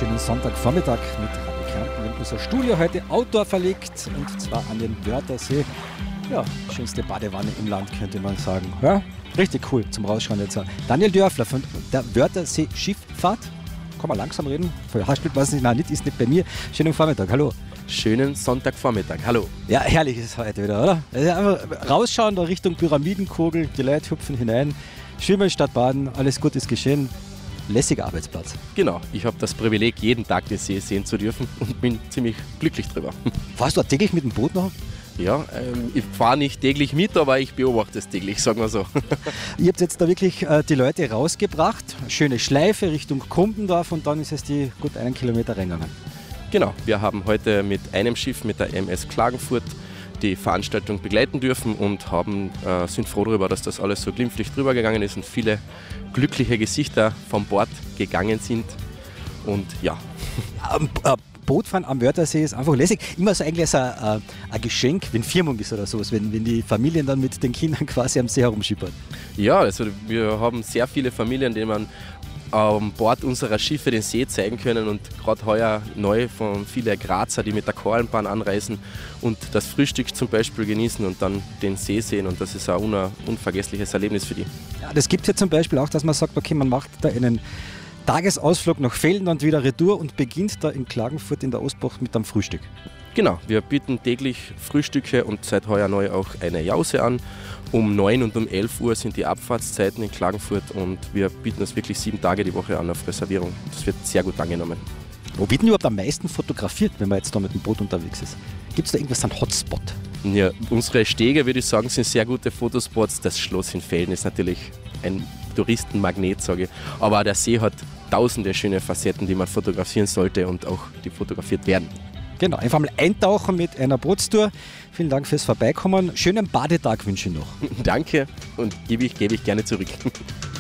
wunderschönen Sonntagvormittag mit Radio Kärnten. Wir haben unser Studio heute outdoor verlegt und zwar an den Wörthersee. Ja, schönste Badewanne im Land, könnte man sagen. Ja, richtig cool zum Rausschauen jetzt. Daniel Dörfler von der Wörthersee Schifffahrt. Kann man langsam reden? Voll haspelt man es nicht. Nein, nicht, ist nicht bei mir. Schönen Vormittag, hallo. Schönen Sonntagvormittag, hallo. Ja, herrlich ist es heute wieder, oder? Also einfach rausschauen da Richtung Pyramidenkugel, die Leute hüpfen hinein, schwimmen statt baden, alles gut ist geschehen. Lässiger Arbeitsplatz. Genau, ich habe das Privileg, jeden Tag den See sehen zu dürfen und bin ziemlich glücklich drüber. Fahrst du täglich mit dem Boot noch? Ja, ich fahre nicht täglich mit, aber ich beobachte es täglich, sagen wir so. Ihr habt jetzt da wirklich die Leute rausgebracht, schöne Schleife Richtung Kumpendorf und dann ist es die gut 1 Kilometer reingegangen. Genau, wir haben heute mit einem Schiff, mit der MS Klagenfurt, die Veranstaltung begleiten dürfen und sind froh darüber, dass das alles so glimpflich drüber gegangen ist und viele glückliche Gesichter vom Bord gegangen sind. Und ja. Bootfahren am Wörthersee ist einfach lässig. Immer so eigentlich ein Geschenk, wenn Firmung ist oder sowas, wenn die Familien dann mit den Kindern quasi am See herumschippern. Ja, also wir haben sehr viele Familien, denen man an Bord unserer Schiffe den See zeigen können und gerade heuer neu von vielen Grazer, die mit der Korallenbahn anreisen und das Frühstück zum Beispiel genießen und dann den See sehen und das ist ein unvergessliches Erlebnis für die. Ja, das gibt es ja zum Beispiel auch, dass man sagt, okay, man macht da einen Tagesausflug nach Velden und wieder Retour und beginnt da in Klagenfurt in der Ostbucht mit einem Frühstück. Genau, wir bieten täglich Frühstücke und seit heuer neu auch eine Jause an. Um 9 und um 11 Uhr sind die Abfahrtszeiten in Klagenfurt und wir bieten das wirklich 7 Tage die Woche an auf Reservierung. Das wird sehr gut angenommen. Wo wird denn überhaupt am meisten fotografiert, wenn man jetzt da mit dem Boot unterwegs ist? Gibt es da irgendwas, einen Hotspot? Ja, unsere Stege, würde ich sagen, sind sehr gute Fotospots. Das Schloss in Velden ist natürlich ein Touristenmagnet, sage ich. Aber auch der See hat tausende schöne Facetten, die man fotografieren sollte und auch die fotografiert werden. Genau, einfach mal eintauchen mit einer Bootstour. Vielen Dank fürs Vorbeikommen. Schönen Badetag wünsche ich noch. Danke und gebe ich gerne zurück.